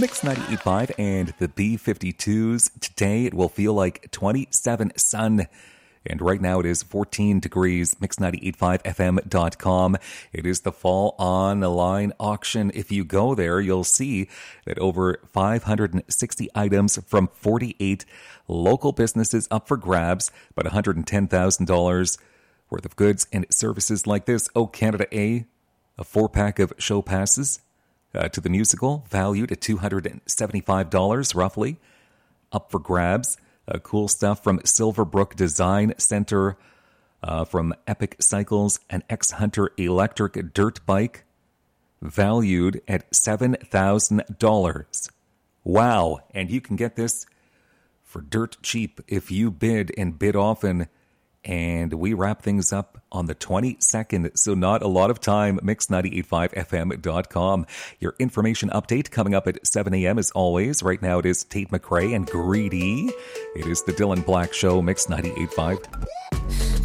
Mix 98.5 and the B-52s. Today it will feel like 27 sun. And right now it is 14 degrees. Mix985fm.com. It is the fall online auction. If you go there, you'll see that over 560 items from 48 local businesses up for grabs, about $110,000 worth of goods and services like this. Oh, Canada A, a 4-pack of show passes to the musical, valued at $275 roughly, up for grabs. Cool stuff from Silverbrook Design Center, from Epic Cycles, an X-Hunter electric dirt bike, valued at $7,000. Wow, and you can get this for dirt cheap if you bid and bid often. And we wrap things up on the 22nd, so not a lot of time. Mix985fm.com. Your information update coming up at 7 a.m. as always. Right now it is Tate McRae and Greedy. It is the Dylan Black Show, Mix 98.5.